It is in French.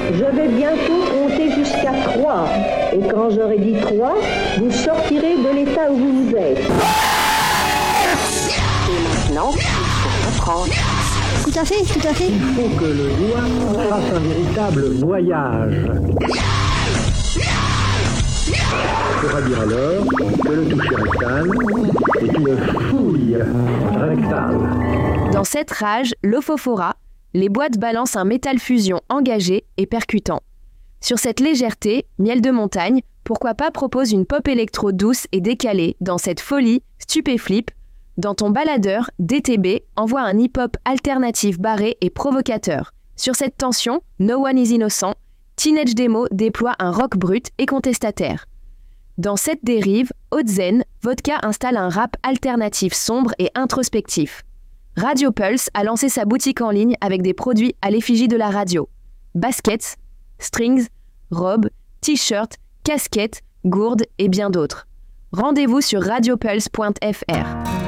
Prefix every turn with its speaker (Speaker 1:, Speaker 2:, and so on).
Speaker 1: Je vais bientôt compter jusqu'à 3. Et quand j'aurai dit 3, vous sortirez de l'état où vous vous êtes. Et maintenant, il faut reprendre.
Speaker 2: Tout à fait, tout à fait.
Speaker 3: Il faut que le doigt fasse un véritable voyage. On pourra dire alors que le toucher rectal est une fouille rectale.
Speaker 4: Dans cette rage, l'ophophora, les boîtes balancent un métal fusion engagé et percutant. Sur cette légèreté, Miel de Montagne, pourquoi pas propose une pop électro douce et décalée dans cette folie stupéflip. Dans ton baladeur, DTB envoie un hip-hop alternatif barré et provocateur. Sur cette tension, No One is Innocent, Teenage Demo déploie un rock brut et contestataire. Dans cette dérive, Haute-Zen, Vodka installe un rap alternatif sombre et introspectif. Radio Pulse a lancé sa boutique en ligne avec des produits à l'effigie de la radio. Baskets, strings, robes, t-shirts, casquettes, gourdes et bien d'autres. Rendez-vous sur radiopulse.fr.